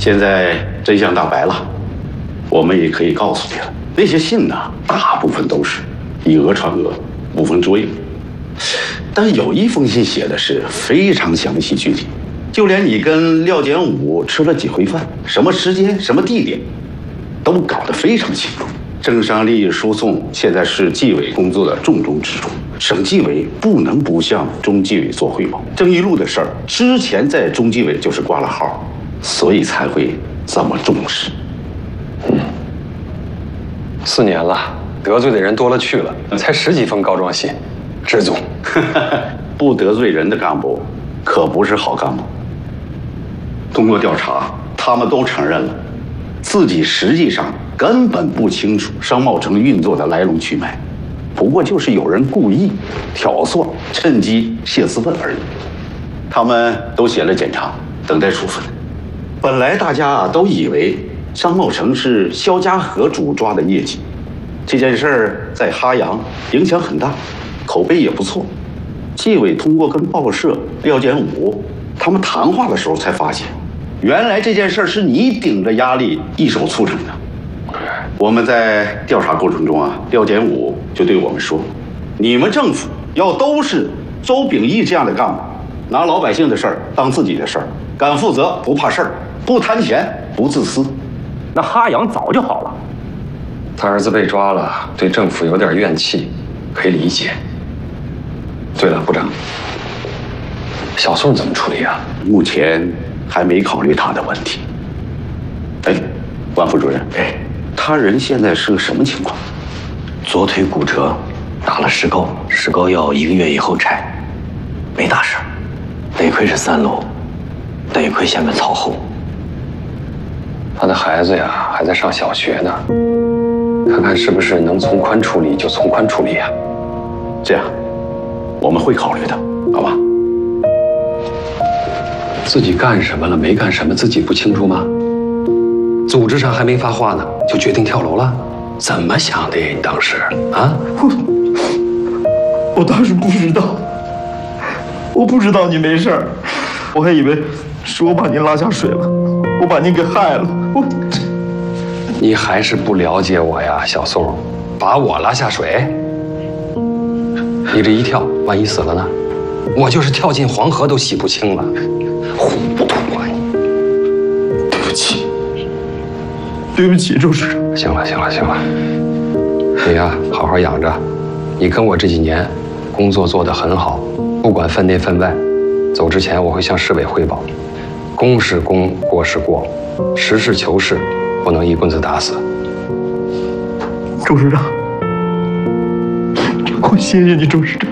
现在真相大白了，我们也可以告诉你了，那些信呢，大部分都是以讹传讹，无风追。但有一封信写的是非常详细具体，就连你跟廖简武吃了几回饭，什么时间、什么地点，都搞得非常清楚。政商利益输送现在是纪委工作的重中之重，省纪委不能不向中纪委做汇报。正义路的事儿之前在中纪委就是挂了号，所以才会这么重视。 4年了，得罪的人多了去了，才10几封告状信，支总， 不得罪人的干部可不是好干部。通过调查，他们都承认了，自己实际上根本不清楚商贸城运作的来龙去脉，不过就是有人故意挑唆，趁机泄私愤而已。他们都写了检查，等待处分。本来大家都以为商贸城是肖家河主抓的业绩，这件事儿在哈阳影响很大，口碑也不错。纪委通过跟报社、廖简武他们谈话的时候，才发现，原来这件事是你顶着压力一手促成的。我们在调查过程中啊，廖简武就对我们说，你们政府要都是周秉义这样的干部，拿老百姓的事儿当自己的事儿，敢负责不怕事儿，不贪钱不自私，那哈阳早就好了。 他儿子被抓了，对政府有点怨气，可以理解。对了，部长，小宋怎么处理啊？ 目前还没考虑他的问题。哎，关副主任，他人现在是个什么情况？ 左腿骨折，打了石膏，石膏要1个月以后拆，没大事。得亏是3楼，得亏下面草厚。 他的孩子呀，还在上小学呢，看看是不是能从宽处理就从宽处理啊。 这样，我们会考虑的，好吧？ 自己干什么了，没干什么，自己不清楚吗？组织上还没发话呢，就决定跳楼了？怎么想的呀？你当时啊？ 我当时不知道，我不知道你没事儿，我还以为是我把您拉下水了，我把您给害了。 你还是不了解我呀，小宋，把我拉下水？你这一跳，万一死了呢？我就是跳进黄河都洗不清了。糊涂啊你！ 对不起，对不起，周市长。 行了行了行了，你呀好好养着。你跟我这几年工作做得很好，不管分内分外。走之前我会向市委汇报，公是公，过是过，实事求是，不能一棍子打死。 周市长，我谢谢你，周市长。